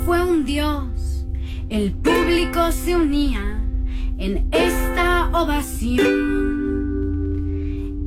fue un dios. El público se unía en esta ovación.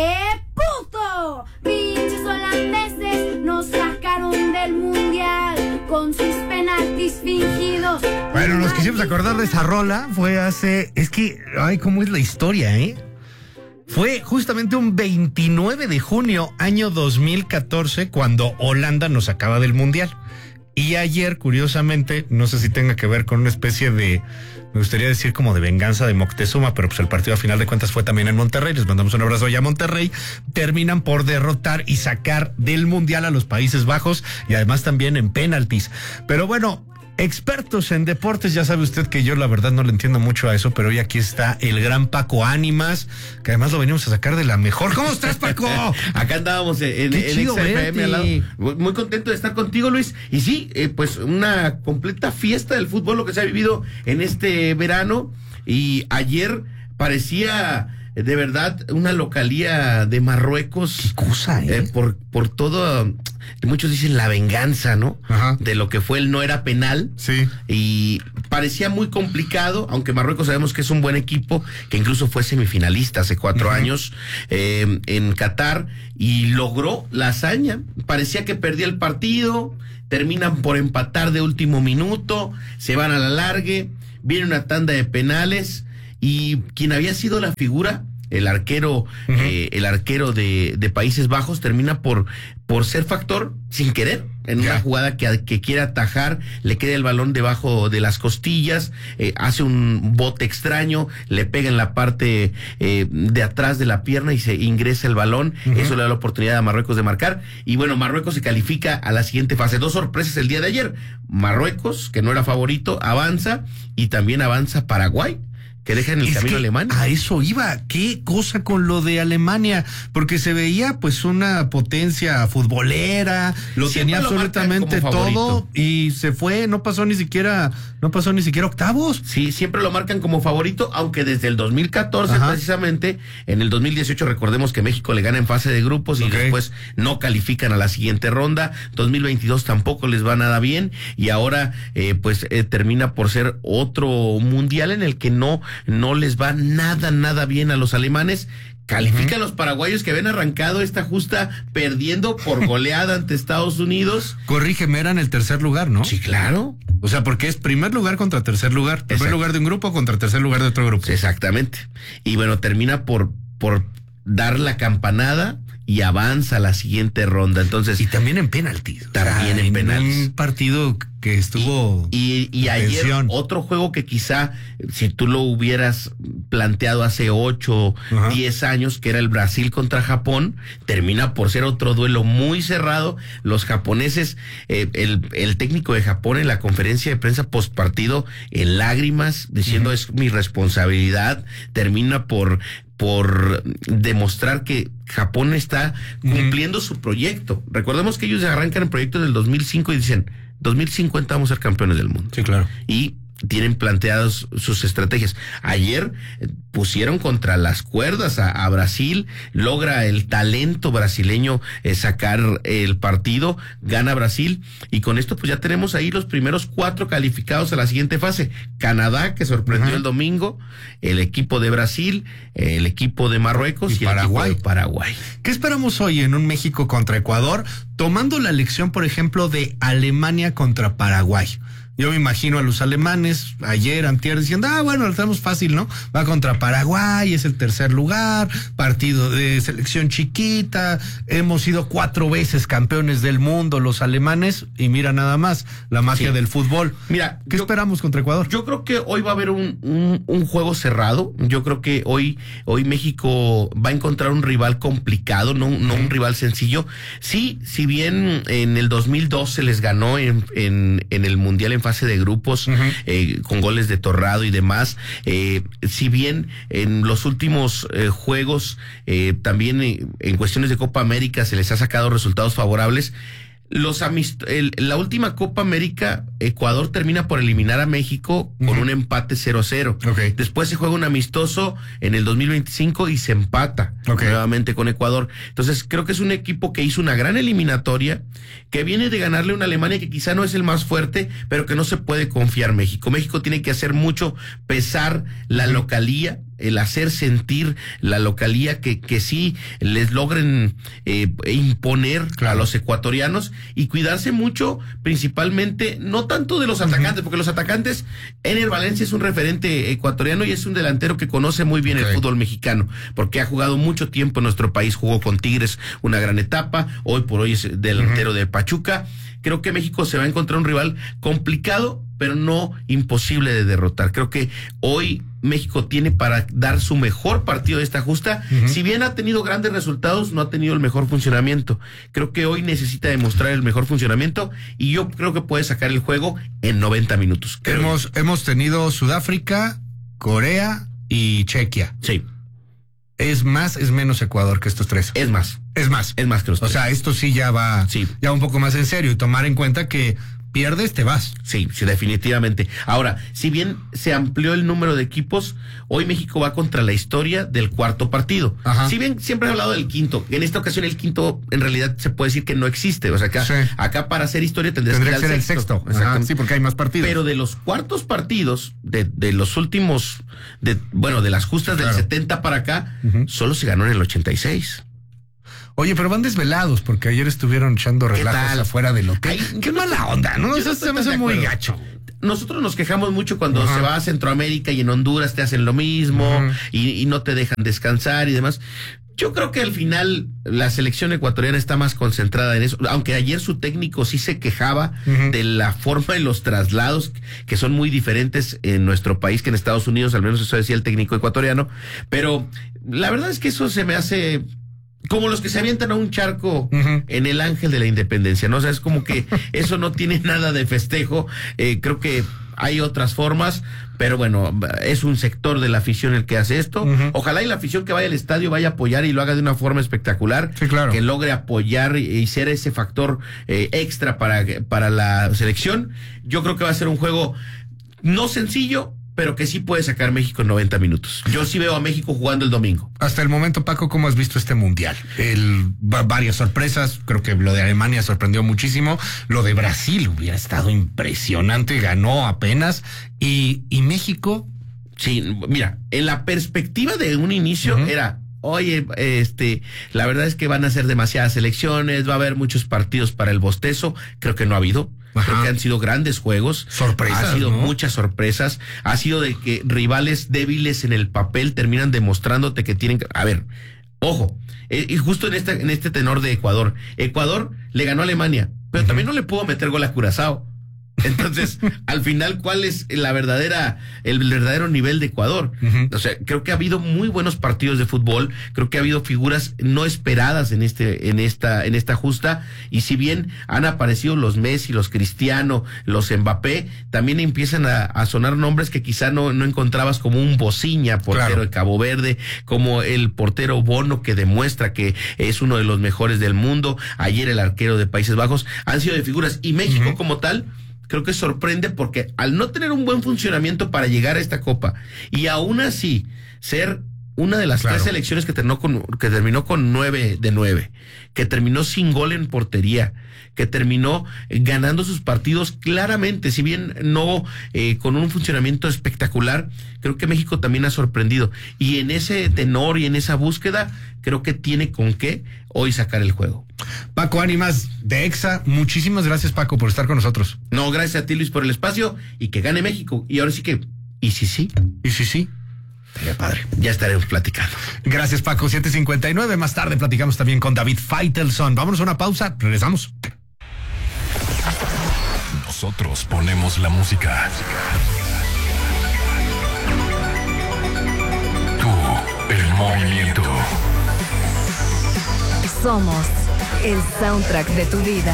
¡Puto! Pinches holandeses nos sacaron del mundial con sus penaltis fingidos. Bueno, nos quisimos acordar de esa rola. Fue hace... Es que... Ay, cómo es la historia, ¿eh? Fue justamente un 29 de junio, año 2014, cuando Holanda nos sacaba del mundial. Y ayer, curiosamente, no sé si tenga que ver con una especie de, me gustaría decir como de venganza de Moctezuma, pero pues el partido a final de cuentas fue también en Monterrey. Les mandamos un abrazo allá a Monterrey. Terminan por derrotar y sacar del mundial a los Países Bajos y además también en penaltis. Pero bueno, expertos en deportes, ya sabe usted que yo la verdad no le entiendo mucho a eso, pero hoy aquí está el gran Paco Ánimas, que además lo venimos a sacar de la mejor. ¿Cómo estás, Paco? Acá andábamos en XFM al lado. Muy contento de estar contigo, Luis. Y sí, pues una completa fiesta del fútbol lo que se ha vivido en este verano. Y ayer parecía de verdad una localía de Marruecos. Qué cosa, por todo, muchos dicen la venganza, ¿no? Ajá. De lo que fue el no era penal. Sí. Y parecía muy complicado, aunque Marruecos sabemos que es un buen equipo, que incluso fue semifinalista hace 4 años en Qatar, y logró la hazaña. Parecía que perdía el partido, terminan por empatar de último minuto, se van a la largue, viene una tanda de penales, y quien había sido la figura, el arquero de Países Bajos, termina por ser factor sin querer en una jugada que quiere atajar, le queda el balón debajo de las costillas, hace un bote extraño, le pega en la parte de atrás de la pierna y se ingresa el balón. Eso le da la oportunidad a Marruecos de marcar, y bueno, Marruecos se califica a la siguiente fase. 2 sorpresas el día de ayer. Marruecos, que no era favorito, avanza, y también avanza Paraguay, que dejan el camino alemán. A eso iba. Qué cosa con lo de Alemania, porque se veía pues una potencia futbolera, lo tenía absolutamente todo, y se fue, no pasó ni siquiera octavos. Sí, siempre lo marcan como favorito, aunque desde el 2014 precisamente, en el 2018 recordemos que México le gana en fase de grupos y después no califican a la siguiente ronda. 2022 tampoco les va nada bien, y ahora termina por ser otro mundial en el que no les va nada bien a los alemanes. Califican los paraguayos, que habían arrancado esta justa perdiendo por goleada ante Estados Unidos. Corrígeme, eran el tercer lugar, ¿no? Sí, claro. O sea, porque es primer lugar contra tercer lugar. Primer lugar de un grupo contra tercer lugar de otro grupo. Exactamente. Y bueno, termina por dar la campanada y avanza a la siguiente ronda. Entonces, y también en penaltis. También en penaltis. Un partido que estuvo y ayer tensión. Otro juego que quizá si tú lo hubieras planteado hace 8, 10 años, que era el Brasil contra Japón, termina por ser otro duelo muy cerrado. Los japoneses, el técnico de Japón en la conferencia de prensa post partido en lágrimas, diciendo es mi responsabilidad, termina por demostrar que Japón está cumpliendo su proyecto. Recordemos que ellos arrancan el proyecto del 2005 y dicen 2050 vamos a ser campeones del mundo. Sí, claro. Y tienen planteadas sus estrategias. Ayer pusieron contra las cuerdas a Brasil, logra el talento brasileño sacar el partido, gana Brasil, y con esto pues ya tenemos ahí los primeros 4 calificados a la siguiente fase. Canadá, que sorprendió el domingo, el equipo de Brasil, el equipo de Marruecos y Paraguay. El equipo de Paraguay. ¿Qué esperamos hoy en un México contra Ecuador, tomando la lección, por ejemplo, de Alemania contra Paraguay? Yo me imagino a los alemanes ayer, antier, diciendo, bueno, lo tenemos fácil, ¿no? Va contra Paraguay, es el tercer lugar, partido de selección chiquita, hemos sido 4 veces campeones del mundo los alemanes, y mira nada más, la magia del fútbol. Mira, ¿qué esperamos contra Ecuador? Yo creo que hoy va a haber un juego cerrado. Yo creo que hoy México va a encontrar un rival complicado, no un rival sencillo. Sí, si bien en el 2002 se les ganó en el Mundial en fase de grupos, con goles de Torrado y demás, si bien en los últimos juegos también en cuestiones de Copa América se les ha sacado resultados favorables, La última Copa América, Ecuador termina por eliminar a México con un empate 0-0. Okay. Después se juega un amistoso en el 2025 y se empata nuevamente con Ecuador. Entonces creo que es un equipo que hizo una gran eliminatoria, que viene de ganarle a una Alemania que quizá no es el más fuerte, pero que no se puede confiar México. México tiene que hacer mucho pesar la localía, el hacer sentir la localía que sí les logren imponer a los ecuatorianos y cuidarse mucho, principalmente, no tanto de los atacantes, porque los atacantes, Ener Valencia es un referente ecuatoriano y es un delantero que conoce muy bien el fútbol mexicano, porque ha jugado mucho tiempo en nuestro país, jugó con Tigres una gran etapa, hoy por hoy es delantero del Pachuca. Creo que México se va a encontrar un rival complicado, pero no imposible de derrotar. Creo que hoy México tiene para dar su mejor partido de esta justa. Si bien ha tenido grandes resultados, no ha tenido el mejor funcionamiento. Creo que hoy necesita demostrar el mejor funcionamiento y yo creo que puede sacar el juego en 90 minutos. Hemos tenido Sudáfrica, Corea y Chequia. Sí. ¿Es más, es menos Ecuador que estos tres? Es más. Es más. Es más que los tres. O sea, esto sí ya va un poco más en serio y tomar en cuenta que pierdes, te vas. Sí, definitivamente. Ahora, si bien se amplió el número de equipos, hoy México va contra la historia del cuarto partido. Ajá. Si bien siempre he hablado del quinto, en esta ocasión el quinto en realidad se puede decir que no existe. O sea, acá para hacer historia tendría que ser el sexto. Sí, porque hay más partidos. Pero de los cuartos partidos, de los últimos, de las justas del 70 para acá, solo se ganó en el 86. Oye, pero van desvelados porque ayer estuvieron echando relajos afuera del hotel. Ay, qué mala onda, ¿no? Eso se me hace muy gacho. Nosotros nos quejamos mucho cuando se va a Centroamérica y en Honduras te hacen lo mismo y no te dejan descansar y demás. Yo creo que al final la selección ecuatoriana está más concentrada en eso, aunque ayer su técnico sí se quejaba de la forma de los traslados, que son muy diferentes en nuestro país que en Estados Unidos, al menos eso decía el técnico ecuatoriano, pero la verdad es que eso se me hace como los que se avientan a un charco en el Ángel de la Independencia, ¿no? O sea, es como que eso no tiene nada de festejo. Creo que hay otras formas, pero bueno, es un sector de la afición el que hace esto. Ojalá y la afición que vaya al estadio vaya a apoyar y lo haga de una forma espectacular. Sí, claro. Que logre apoyar y ser ese factor extra para la selección. Yo creo que va a ser un juego no sencillo, pero que sí puede sacar México en 90 minutos. Yo sí veo a México jugando el domingo. Hasta el momento, Paco, ¿cómo has visto este mundial? Varias sorpresas, creo que lo de Alemania sorprendió muchísimo, lo de Brasil hubiera estado impresionante, ganó apenas, y México... Sí, mira, en la perspectiva de un inicio era... Oye, la verdad es que van a ser demasiadas elecciones, va a haber muchos partidos para el bostezo, creo que no ha habido. Creo que han sido grandes juegos. Sorpresas. Ha sido muchas sorpresas. Ha sido de que rivales débiles en el papel terminan demostrándote que tienen que... A ver, ojo, y justo en este tenor de Ecuador. Ecuador le ganó a Alemania, pero también no le pudo meter gol a Curazao. Entonces, al final, ¿cuál es el verdadero nivel de Ecuador? O sea, creo que ha habido muy buenos partidos de fútbol, creo que ha habido figuras no esperadas en esta justa, y si bien han aparecido los Messi, los Cristiano, los Mbappé, también empiezan a sonar nombres que quizá no encontrabas, como un Bociña, portero de Cabo Verde, como el portero Bono, que demuestra que es uno de los mejores del mundo, ayer el arquero de Países Bajos, han sido de figuras, y México como tal creo que sorprende porque al no tener un buen funcionamiento para llegar a esta Copa y aún así ser una de las tres selecciones que terminó con 9 de 9, que terminó sin gol en portería, que terminó ganando sus partidos claramente, si bien no con un funcionamiento espectacular, creo que México también ha sorprendido. Y en ese tenor y en esa búsqueda, creo que tiene con qué hoy sacar el juego. Paco Ánimas de EXA, muchísimas gracias, Paco, por estar con nosotros. No, gracias a ti, Luis, por el espacio y que gane México. Y ahora sí que, ¿y si sí? ¿Y si sí? Sería padre. Ya estaremos platicando. Gracias, Paco. 7:59. Más tarde platicamos también con David Faitelson. Vámonos a una pausa. Regresamos. Nosotros ponemos la música. Tú, el movimiento. Somos el soundtrack de tu vida.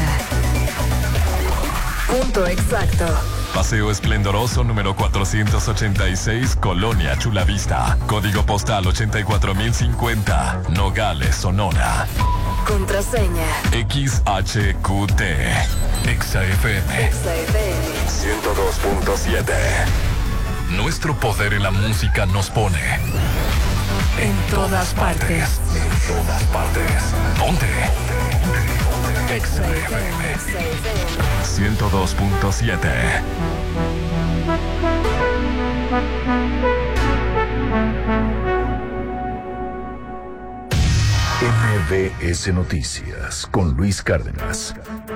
Punto exacto. Paseo Esplendoroso número 486, Colonia Chulavista. Código postal 84050, Nogales, Sonora. Contraseña. XHQT. XFM. XFM. 102.7. Nuestro poder en la música nos pone En todas partes. En todas partes. Ponte. XFM 102.7. MBS Noticias con Luis Cárdenas.